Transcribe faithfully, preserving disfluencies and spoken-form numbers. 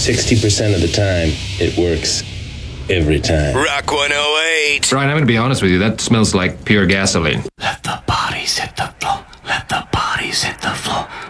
sixty percent of the time, it works every time. Rock one oh eight. Brian, I'm going to be honest with you. That smells like pure gasoline.